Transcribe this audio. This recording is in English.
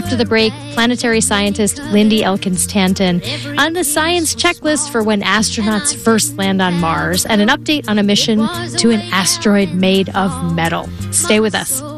after the break, planetary scientist Lindy Elkins-Tanton on the science checklist for when astronauts first land on Mars, and an update on a mission to an asteroid made of metal. Stay with us.